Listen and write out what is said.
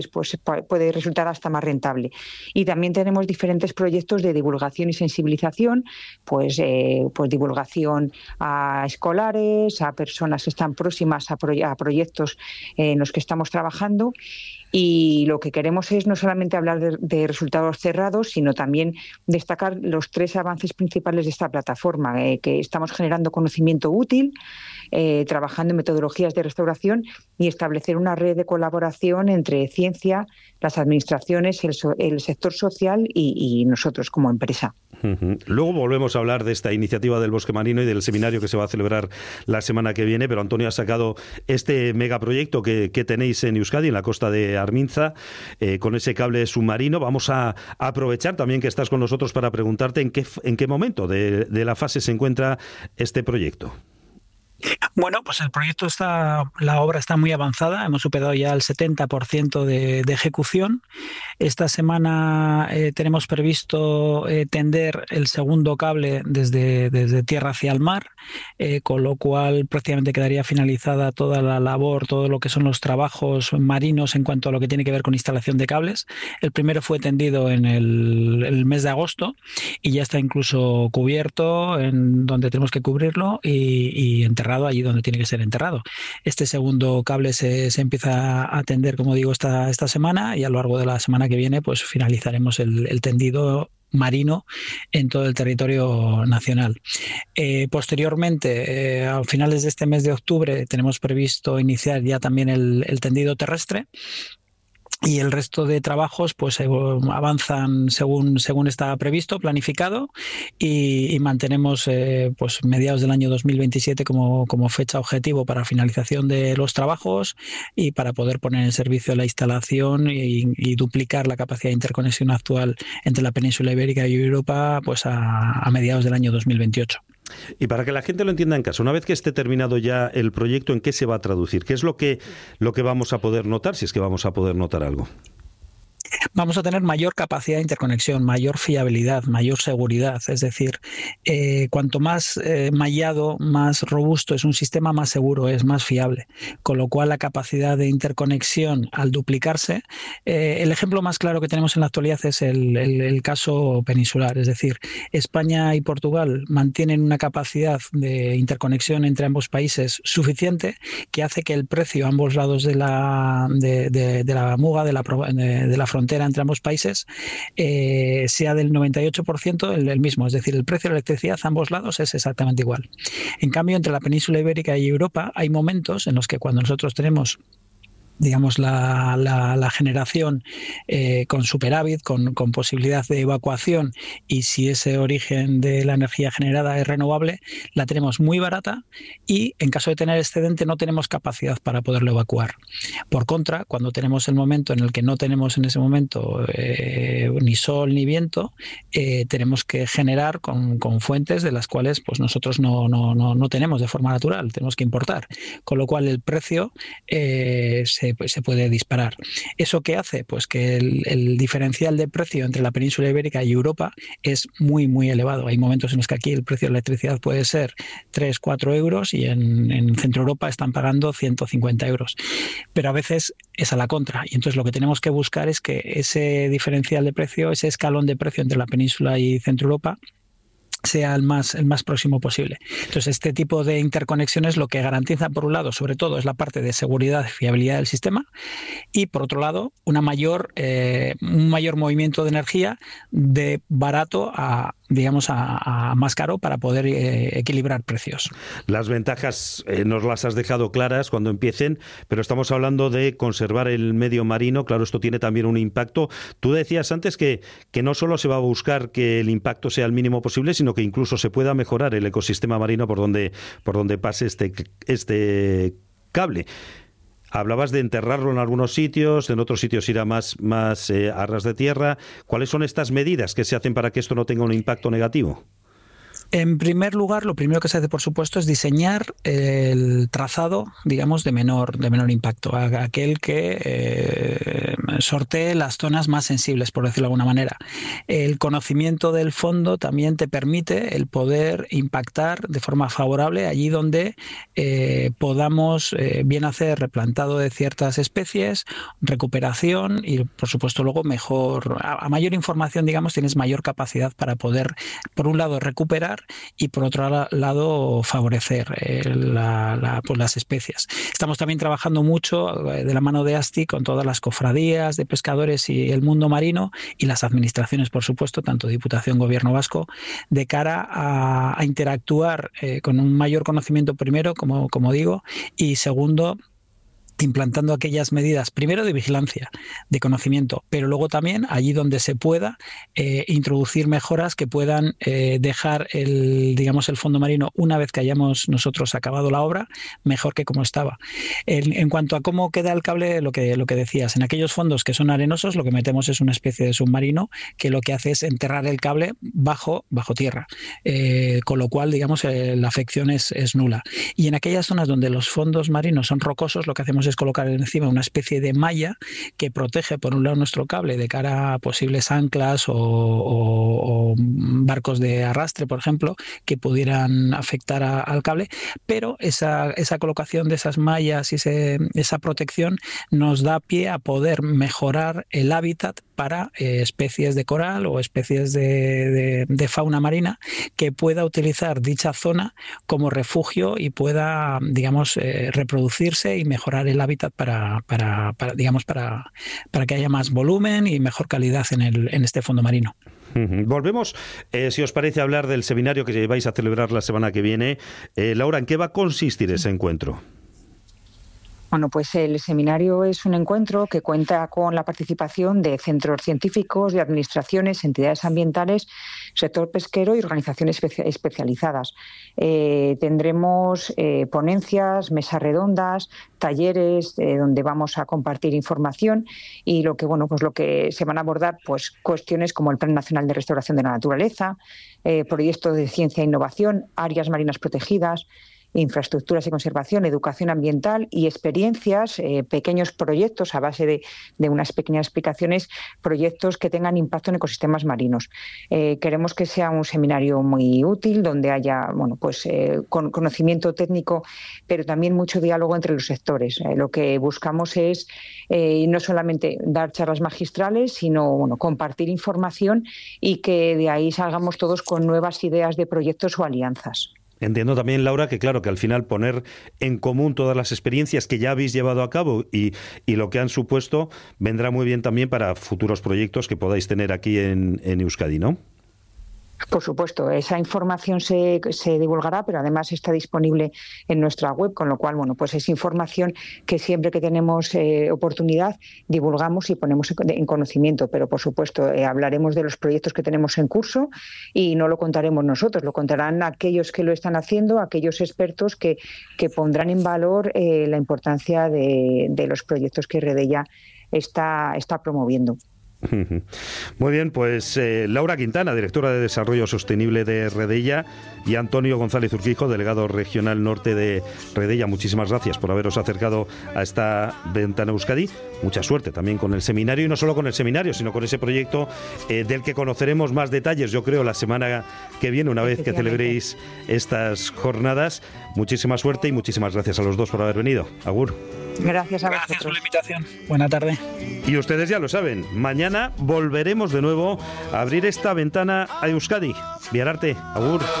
pues puede resultar hasta más rentable. Y también tenemos diferentes proyectos de divulgación y sensibilización, pues divulgación a escolares, a personas que están próximas a proyectos en los que estamos trabajando. Y lo que queremos es no solamente hablar de resultados cerrados, sino también destacar los 3 avances principales de esta plataforma, que estamos generando conocimiento útil, trabajando en metodologías de restauración y establecer una red de colaboración entre ciencia, las administraciones, el sector social y nosotros como empresa. Luego volvemos a hablar de esta iniciativa del bosque marino y del seminario que se va a celebrar la semana que viene, pero Antonio ha sacado este megaproyecto que tenéis en Euskadi, en la costa de Arminza, con ese cable submarino. Vamos a aprovechar también que estás con nosotros para preguntarte en qué momento de la fase se encuentra este proyecto. Bueno, pues el proyecto la obra está muy avanzada, hemos superado ya el 70% de ejecución. Esta semana tenemos previsto tender el segundo cable desde tierra hacia el mar, con lo cual prácticamente quedaría finalizada toda la labor, todo lo que son los trabajos marinos en cuanto a lo que tiene que ver con instalación de cables. El primero fue tendido en el mes de agosto y ya está incluso cubierto en donde tenemos que cubrirlo y enterrado allí donde tiene que ser enterrado. Este segundo cable se empieza a tender, como digo, esta semana, y a lo largo de la semana que viene pues finalizaremos el tendido marino en todo el territorio nacional. Posteriormente, a finales de este mes de octubre, tenemos previsto iniciar ya también el tendido terrestre. Y el resto de trabajos pues avanzan según está previsto, planificado, y mantenemos pues mediados del año 2027 como fecha objetivo para finalización de los trabajos y para poder poner en servicio la instalación y duplicar la capacidad de interconexión actual entre la península ibérica y Europa pues a mediados del año 2028. Y para que la gente lo entienda en casa, una vez que esté terminado ya el proyecto, ¿en qué se va a traducir? ¿Qué es lo que vamos a poder notar, si es que vamos a poder notar algo? Vamos a tener mayor capacidad de interconexión, mayor fiabilidad, mayor seguridad. Es decir, cuanto más mallado, más robusto es un sistema, más seguro es, más fiable. Con lo cual, la capacidad de interconexión, al duplicarse, el ejemplo más claro que tenemos en la actualidad es el caso peninsular. Es decir, España y Portugal mantienen una capacidad de interconexión entre ambos países suficiente que hace que el precio a ambos lados de la muga, de la frontera entre ambos países, sea del 98% el mismo. Es decir, el precio de la electricidad a ambos lados es exactamente igual. En cambio, entre la península ibérica y Europa hay momentos en los que cuando nosotros tenemos digamos la generación con superávit, con posibilidad de evacuación, y si ese origen de la energía generada es renovable, la tenemos muy barata y en caso de tener excedente no tenemos capacidad para poderlo evacuar. Por contra, cuando tenemos el momento en el que no tenemos en ese momento ni sol ni viento, tenemos que generar con fuentes de las cuales pues nosotros no tenemos de forma natural, tenemos que importar, con lo cual el precio se puede disparar. ¿Eso qué hace? Pues que el diferencial de precio entre la península ibérica y Europa es muy, muy elevado. Hay momentos en los que aquí el precio de la electricidad puede ser 3-4 euros y en Centro Europa están pagando 150 euros. Pero a veces es a la contra. Y entonces lo que tenemos que buscar es que ese diferencial de precio, ese escalón de precio entre la península y Centro Europa, sea el más próximo posible. Entonces, este tipo de interconexiones lo que garantiza, por un lado, sobre todo, es la parte de seguridad y fiabilidad del sistema, y por otro lado, un mayor movimiento de energía de barato a más caro para poder equilibrar precios. Las ventajas nos las has dejado claras cuando empiecen, pero estamos hablando de conservar el medio marino. Claro, esto tiene también un impacto. Tú decías antes que no solo se va a buscar que el impacto sea el mínimo posible, sino que incluso se pueda mejorar el ecosistema marino por donde pase este cable. Hablabas de enterrarlo en algunos sitios, en otros sitios ir a más a ras de tierra. ¿Cuáles son estas medidas que se hacen para que esto no tenga un impacto negativo? En primer lugar, lo primero que se hace, por supuesto, es diseñar el trazado, digamos, de menor impacto, aquel que sortee las zonas más sensibles, por decirlo de alguna manera. El conocimiento del fondo también te permite el poder impactar de forma favorable allí donde podamos bien hacer replantado de ciertas especies, recuperación y, por supuesto, luego mejor, a mayor información, digamos, tienes mayor capacidad para poder, por un lado, recuperar y, por otro lado, favorecer pues las especies. Estamos también trabajando mucho de la mano de ASTI con todas las cofradías de pescadores y el mundo marino y las administraciones, por supuesto, tanto Diputación, Gobierno vasco, de cara a interactuar con un mayor conocimiento primero, como digo, y segundo, implantando aquellas medidas, primero de vigilancia, de conocimiento, pero luego también allí donde se pueda introducir mejoras que puedan dejar el fondo marino, una vez que hayamos nosotros acabado la obra, mejor que como estaba. En cuanto a cómo queda el cable, lo que decías, en aquellos fondos que son arenosos, lo que metemos es una especie de submarino que lo que hace es enterrar el cable bajo tierra, con lo cual, digamos, la afección es nula. Y en aquellas zonas donde los fondos marinos son rocosos, lo que hacemos es colocar encima una especie de malla que protege, por un lado, nuestro cable de cara a posibles anclas o barcos de arrastre, por ejemplo, que pudieran afectar al cable, pero esa colocación de esas mallas y esa protección nos da pie a poder mejorar el hábitat para especies de coral o especies de fauna marina que pueda utilizar dicha zona como refugio y pueda, digamos, reproducirse y mejorar el hábitat para que haya más volumen y mejor calidad en este fondo marino. Volvemos, si os parece, a hablar del seminario que vais a celebrar la semana que viene. Laura, ¿en qué va a consistir ese encuentro? Bueno, pues el seminario es un encuentro que cuenta con la participación de centros científicos, de administraciones, entidades ambientales, sector pesquero y organizaciones especializadas. Tendremos ponencias, mesas redondas, talleres donde vamos a compartir información y lo que se van a abordar, pues cuestiones como el Plan Nacional de Restauración de la Naturaleza, proyectos de ciencia e innovación, áreas marinas protegidas, infraestructuras y conservación, educación ambiental y experiencias, pequeños proyectos a base de unas pequeñas explicaciones, proyectos que tengan impacto en ecosistemas marinos. Queremos que sea un seminario muy útil, donde haya con conocimiento técnico, pero también mucho diálogo entre los sectores. Lo que buscamos es no solamente dar charlas magistrales, sino compartir información y que de ahí salgamos todos con nuevas ideas de proyectos o alianzas. Entiendo también, Laura, que claro, que al final poner en común todas las experiencias que ya habéis llevado a cabo y lo que han supuesto vendrá muy bien también para futuros proyectos que podáis tener aquí en Euskadi, ¿no? Por supuesto, esa información se divulgará, pero además está disponible en nuestra web, con lo cual, pues es información que siempre que tenemos oportunidad divulgamos y ponemos en conocimiento, pero por supuesto hablaremos de los proyectos que tenemos en curso y no lo contaremos nosotros, lo contarán aquellos que lo están haciendo, aquellos expertos que pondrán en valor la importancia de los proyectos que Redella está promoviendo. Muy bien, pues Laura Quintana, directora de Desarrollo Sostenible de Redella, y Antonio González Urquijo, delegado regional norte de Redella, muchísimas gracias por haberos acercado a esta ventana Euskadi. Mucha suerte también con el seminario, y no solo con el seminario, sino con ese proyecto del que conoceremos más detalles, yo creo, la semana que viene, una vez que celebréis estas jornadas. Muchísima suerte y muchísimas gracias a los dos por haber venido. Agur. Gracias a vosotros. Gracias por la invitación. Buena tarde. Y ustedes ya lo saben, mañana volveremos de nuevo a abrir esta ventana a Euskadi. Biararte, agur.